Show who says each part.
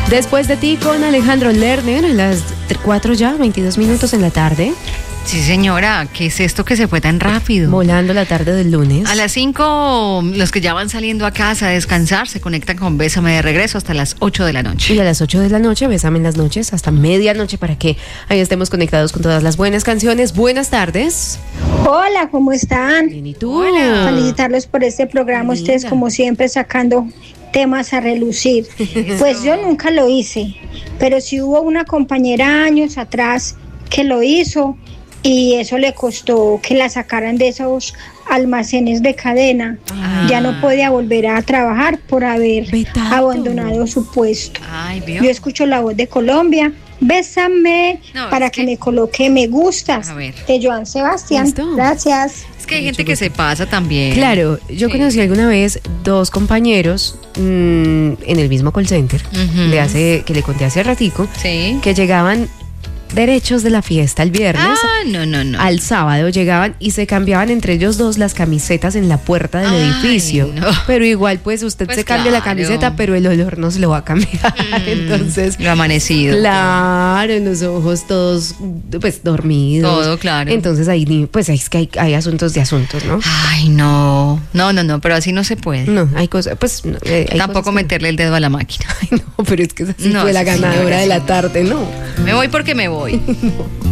Speaker 1: Después de ti con Alejandro Lerner, a las 4 ya, 22 minutos en la tarde.
Speaker 2: Sí, señora, ¿qué es esto que se fue tan rápido?
Speaker 1: Volando la tarde del lunes.
Speaker 2: A las 5, los que ya van saliendo a casa a descansar se conectan con Bésame de regreso hasta las 8 de la noche.
Speaker 1: Y a las 8 de la noche, Bésame en las noches, hasta medianoche para que ahí estemos conectados con todas las buenas canciones. Buenas tardes.
Speaker 3: Hola, ¿cómo están?
Speaker 1: Bien, ¿y tú?
Speaker 2: Hola.
Speaker 3: Felicitarlos por este programa,
Speaker 1: Linda.
Speaker 3: ustedes como siempre sacando temas a relucir. Pues yo nunca lo hice, pero sí hubo una compañera años atrás que lo hizo y eso le costó que la sacaran de esos almacenes de cadena. Ya no podía volver a trabajar por haber
Speaker 1: Vetado.
Speaker 3: abandonado su puesto.
Speaker 2: Ay, ¿vio?
Speaker 3: Yo escucho La Voz de Colombia. Bésame
Speaker 2: No,
Speaker 3: para
Speaker 2: es
Speaker 3: que
Speaker 2: que-
Speaker 3: me coloque me gustas
Speaker 2: A ver.
Speaker 3: de Joan Sebastián.
Speaker 1: ¿Listo?
Speaker 3: Gracias.
Speaker 2: Es que hay gente que se pasa también.
Speaker 1: Claro, yo
Speaker 2: Sí.
Speaker 1: conocí alguna vez dos compañeros en el mismo call center,
Speaker 2: Ujú.
Speaker 1: que le conté hace ratico,
Speaker 2: Sí.
Speaker 1: que llegaban derechos de la fiesta el viernes.
Speaker 2: No.
Speaker 1: Al sábado llegaban y se cambiaban entre ellos dos las camisetas en la puerta del
Speaker 2: Ay,
Speaker 1: edificio.
Speaker 2: no.
Speaker 1: Pero igual, pues usted
Speaker 2: Pues
Speaker 1: se cambia la
Speaker 2: claro.
Speaker 1: camiseta, pero el olor no se lo va a cambiar. Entonces,
Speaker 2: Lo amanecido.
Speaker 1: claro, en los ojos todos, pues dormidos.
Speaker 2: Todo, claro.
Speaker 1: Entonces ahí, pues es que hay asuntos de asuntos, ¿no?
Speaker 2: Ay, no, pero así no se puede.
Speaker 1: No, hay cosas, pues hay
Speaker 2: Tampoco
Speaker 1: cosas que-
Speaker 2: meterle el dedo a la máquina.
Speaker 1: Ay, no, pero es que esa sí
Speaker 2: No,
Speaker 1: fue la
Speaker 2: sí, señora,
Speaker 1: ganadora de
Speaker 2: sí.
Speaker 1: la tarde, ¿no?
Speaker 2: Me voy porque me voy.